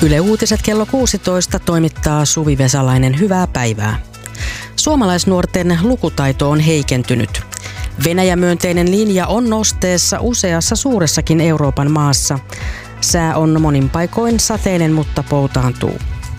Yle Uutiset kello 16 toimittaa Suvi Vesalainen. Hyvää päivää. Suomalaisnuorten lukutaito on heikentynyt. Venäjä-myönteinen linja on nosteessa useassa suuressakin Euroopan maassa. Sää on monin paikoin sateinen, mutta poutaantuu.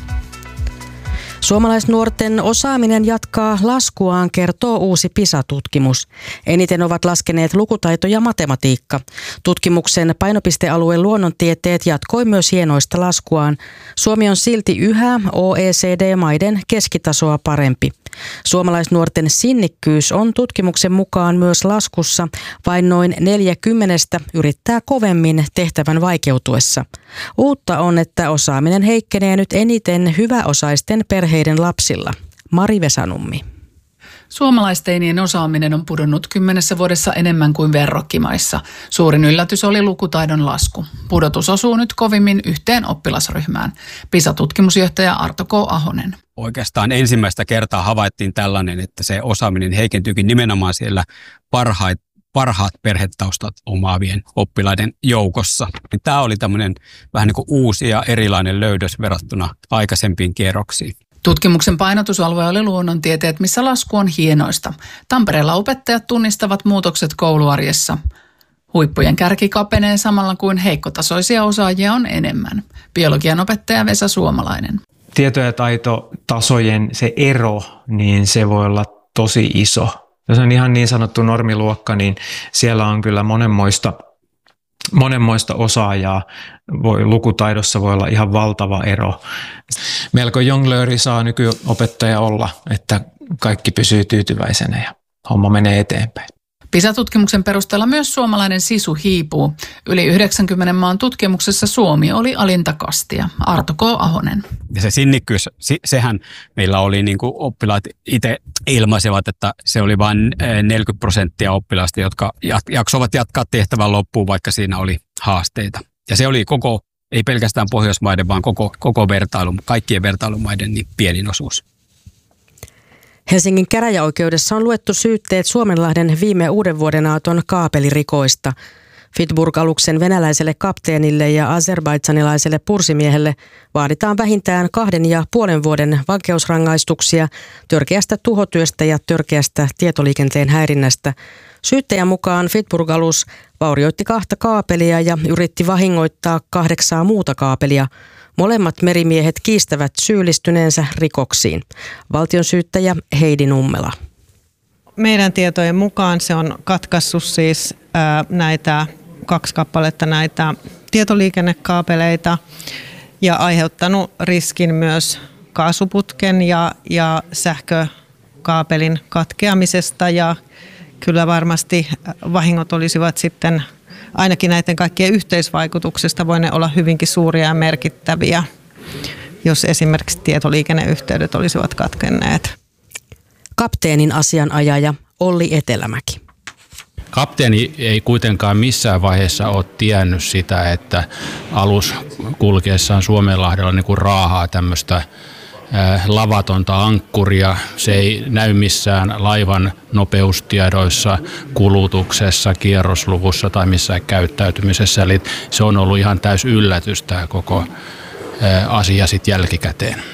Suomalaisnuorten osaaminen jatkaa laskuaan, kertoo uusi PISA-tutkimus. Eniten ovat laskeneet lukutaito ja matematiikka. Tutkimuksen painopistealue luonnontieteet jatkoi myös hienoista laskuaan. Suomi on silti yhä OECD-maiden keskitasoa parempi. Suomalaisnuorten sinnikkyys on tutkimuksen mukaan myös laskussa. Vain noin 40 yrittää kovemmin tehtävän vaikeutuessa. Uutta on, että osaaminen heikkenee nyt eniten hyväosaisten perheiden lapsilla. Mari Vesanummi. Suomalaisteinien osaaminen on pudonnut 10 vuodessa enemmän kuin verrokkimaissa. Suurin yllätys oli lukutaidon lasku. Pudotus osuu nyt kovimmin yhteen oppilasryhmään. PISA-tutkimusjohtaja Arto K. Ahonen. Oikeastaan ensimmäistä kertaa havaittiin tällainen, että se osaaminen heikentyykin nimenomaan siellä parhaat perhetaustat omaavien oppilaiden joukossa. Tämä oli tämmöinen vähän niin kuin uusi ja erilainen löydös verrattuna aikaisempiin kierroksiin. Tutkimuksen painotusalue oli luonnontieteet, missä lasku on hienoista. Tampereella opettajat tunnistavat muutokset kouluarjessa. Huippujen kärki kapenee samalla kuin heikkotasoisia osaajia on enemmän. Biologian opettaja Vesa Suomalainen. Tieto- ja taitotasojen se ero, niin se voi olla tosi iso. Jos on ihan niin sanottu normiluokka, niin siellä on kyllä monenmoista osaajaa. Lukutaidossa voi olla ihan valtava ero. Melko jonglööri saa nykyopettaja olla, että kaikki pysyy tyytyväisenä ja homma menee eteenpäin. PISA-tutkimuksen perusteella myös suomalainen sisu hiipuu. Yli 90 maan tutkimuksessa Suomi oli alinta kastia. Arto K. Ahonen. Ja se sinnikkyys, sehän meillä oli niin kuin oppilaat itse ilmaisevat, että se oli vain 40% oppilaista, jotka jaksoivat jatkaa tehtävän loppuun, vaikka siinä oli haasteita. Ja se oli ei pelkästään Pohjoismaiden, vaan kaikkien vertailumaiden niin pienin osuus. Helsingin käräjäoikeudessa on luettu syytteet Suomenlahden viime uudenvuodenaaton kaapelirikoista. Fitburg-aluksen venäläiselle kapteenille ja azerbaidžanilaiselle pursimiehelle vaaditaan vähintään 2,5 vuoden vankeusrangaistuksia törkeästä tuhotyöstä ja törkeästä tietoliikenteen häirinnästä. Syyttäjän mukaan Fitburg-alus vaurioitti 2 kaapelia ja yritti vahingoittaa 8 muuta kaapelia. Molemmat merimiehet kiistävät syyllistyneensä rikoksiin. Valtionsyyttäjä Heidi Nummela. Meidän tietojen mukaan se on katkaissut siis näitä 2 kappaletta näitä tietoliikennekaapeleita ja aiheuttanut riskin myös kaasuputken ja sähkökaapelin katkeamisesta. Ja kyllä varmasti vahingot olisivat sitten ainakin näiden kaikkien yhteisvaikutuksesta voi ne olla hyvinkin suuria ja merkittäviä, jos esimerkiksi tietoliikenneyhteydet olisivat katkenneet. Kapteenin asianajaja Olli Etelämäki. Kapteeni ei kuitenkaan missään vaiheessa ole tiennyt sitä, että alus kulkeessaan Suomenlahdella niin kuin raahaa tämmöistä lavatonta ankkuria. Se ei näy missään laivan nopeustiedoissa, kulutuksessa, kierrosluvussa tai missään käyttäytymisessä. Eli se on ollut ihan täys yllätys tämä koko asia sitten jälkikäteen.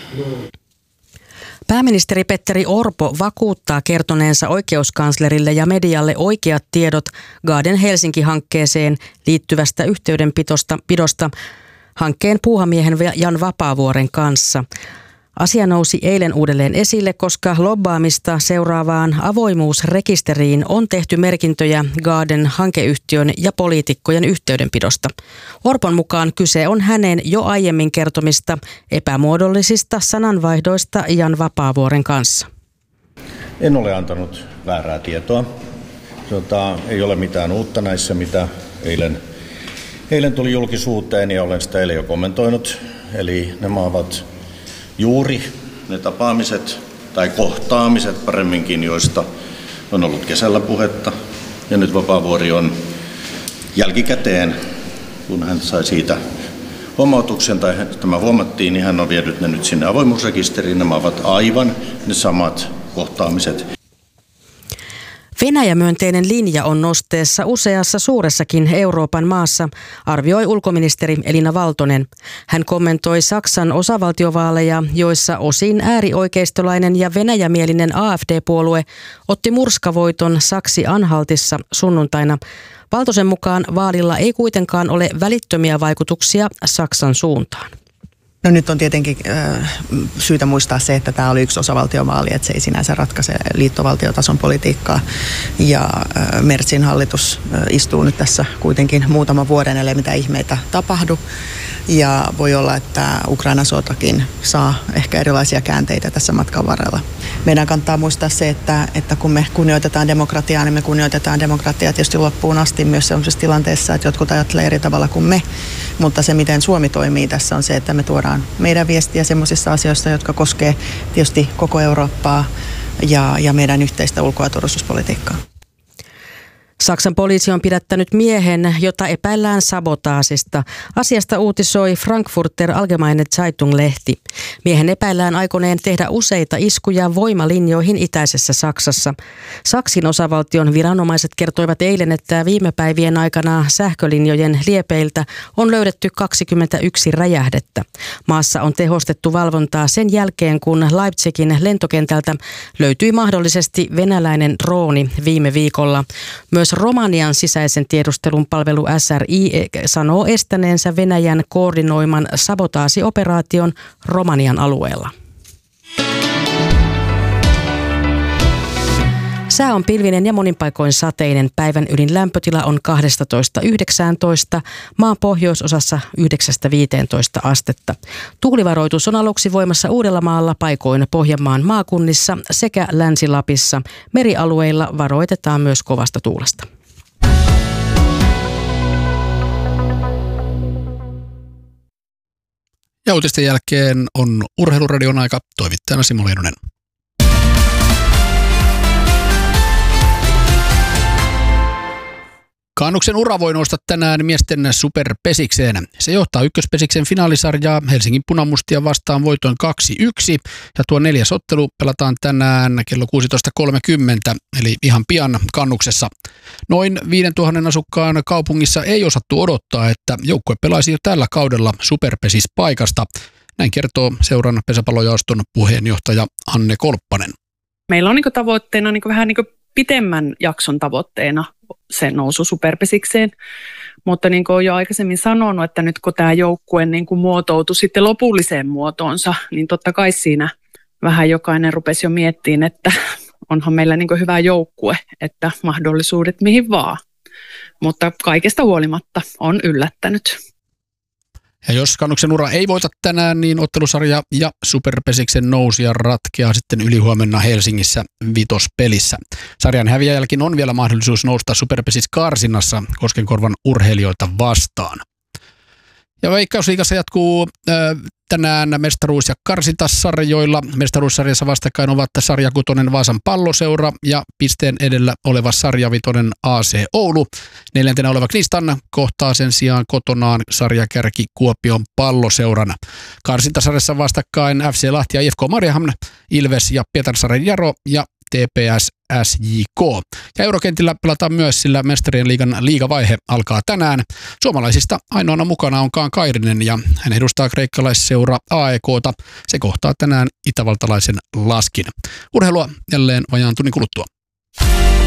Pääministeri Petteri Orpo vakuuttaa kertoneensa oikeuskanslerille ja medialle oikeat tiedot Gaaden Helsinki-hankkeeseen liittyvästä yhteydenpidosta hankkeen puuhamiehen Jan Vapaavuoren kanssa. Asia nousi eilen uudelleen esille, koska lobbaamista seuraavaan avoimuusrekisteriin on tehty merkintöjä Gaaden hankeyhtiön ja poliitikkojen yhteydenpidosta. Orpon mukaan kyse on hänen jo aiemmin kertomista epämuodollisista sananvaihdoista Jan Vapaavuoren kanssa. En ole antanut väärää tietoa. Ei ole mitään uutta näissä, mitä eilen tuli julkisuuteen ja olen sitä eilen jo kommentoinut. Eli nämä ovat juuri ne tapaamiset tai kohtaamiset paremminkin, joista on ollut kesällä puhetta. Ja nyt Vapaavuori on jälkikäteen, kun hän sai siitä huomautuksen tai tämä huomattiin, niin hän on vienyt ne nyt sinne avoimuusrekisteriin. Nämä ovat aivan ne samat kohtaamiset. Venäjä-myönteinen linja on nosteessa useassa suuressakin Euroopan maassa, arvioi ulkoministeri Elina Valtonen. Hän kommentoi Saksan osavaltiovaaleja, joissa osin äärioikeistolainen ja venäjämielinen AfD-puolue otti murskavoiton Saksi-Anhaltissa sunnuntaina. Valtosen mukaan vaalilla ei kuitenkaan ole välittömiä vaikutuksia Saksan suuntaan. No nyt on tietenkin syytä muistaa se, että tämä oli yksi osavaltiovaali, että se ei sinänsä ratkaise liittovaltiotason politiikkaa. Ja Merzin hallitus istuu nyt tässä kuitenkin muutaman vuoden, ellei mitään ihmeitä tapahdu. Ja voi olla, että Ukrainan sotakin saa ehkä erilaisia käänteitä tässä matkan varrella. Meidän kannattaa muistaa se, että kun me kunnioitetaan demokratiaa, niin me kunnioitetaan demokratiaa tietysti loppuun asti myös sellaisessa tilanteessa, että jotkut ajattelee eri tavalla kuin me. Mutta se, miten Suomi toimii tässä, on se, että me tuodaan meidän viestiä semmoisissa asioissa, jotka koskee tietysti koko Eurooppaa ja meidän yhteistä ulko- ja turvallisuuspolitiikkaa. Saksan poliisi on pidättänyt miehen, jota epäillään sabotaasista. Asiasta uutisoi Frankfurter Allgemeine Zeitung-lehti. Miehen epäillään aikoneen tehdä useita iskuja voimalinjoihin itäisessä Saksassa. Saksin osavaltion viranomaiset kertoivat eilen, että viime päivien aikana sähkölinjojen liepeiltä on löydetty 21 räjähdettä. Maassa on tehostettu valvontaa sen jälkeen, kun Leipzigin lentokentältä löytyi mahdollisesti venäläinen drooni viime viikolla. Myös Romanian sisäisen tiedustelun palvelu SRI sanoo estäneensä Venäjän koordinoiman sabotaasioperaation Romanian alueella. Sää on pilvinen ja monin paikoin sateinen. Päivän ylin lämpötila on 12–19, maan pohjoisosassa 9–15 astetta. Tuulivaroitus on aluksi voimassa Uudellamaalla, paikoin Pohjanmaan maakunnissa sekä Länsi-Lapissa. Merialueilla varoitetaan myös kovasta tuulesta. Ja uutisten jälkeen on Urheiluradion aika, toimittajana Simo Leinonen. Kannuksen ura voi nousta tänään miesten superpesikseen. Se johtaa ykköspesiksen finaalisarjaa Helsingin Punamustia vastaan voitoin 2-1. Ja tuo 4. ottelu pelataan tänään kello 16.30, eli ihan pian Kannuksessa. Noin 5000 asukkaan kaupungissa ei osattu odottaa, että joukkue pelaisi jo tällä kaudella superpesispaikasta. Näin kertoo seuran pesäpallojaoston puheenjohtaja Anne Kolppanen. Meillä on tavoitteena vähän pitemmän jakson tavoitteena se nousu superpesikseen, mutta niin kuin olen jo aikaisemmin sanonut, että nyt kun tämä joukkue muotoutui sitten lopulliseen muotoonsa, niin totta kai siinä vähän jokainen rupesi jo miettimään, että onhan meillä hyvä joukkue, että mahdollisuudet mihin vaan, mutta kaikesta huolimatta on yllättänyt. Ja jos Kannuksen ura ei voita tänään, niin ottelusarja ja superpesiksen nousija ratkeaa sitten ylihuomenna Helsingissä vitospelissä. Sarjan häviäjälläkin on vielä mahdollisuus nousta superpesis-karsinnassa Koskenkorvan urheilijoita vastaan. Ja Veikkausliigassa jatkuu tänään mestaruus- ja karsintasarjoilla. Mestaruussarjassa vastakkain ovat sarjakutonen Vaasan Palloseura ja pisteen edellä oleva sarjavitonen AC Oulu. 4. oleva Knistan kohtaa sen sijaan kotonaan sarjakärki Kuopion Palloseuran. Karsintasarjassa vastakkain FC Lahti ja IFK Mariehamn, Ilves ja Pietarsaaren Jaro ja TPS SJK. Ja eurokentillä pelataan myös, sillä Mestarien liigan liigavaihe alkaa tänään. Suomalaisista ainoana mukana on Kaan Kairinen ja hän edustaa kreikkalaisseura AEK:ta. Se kohtaa tänään itävaltalaisen Laskin. Urheilua jälleen vajaan tunnin kuluttua.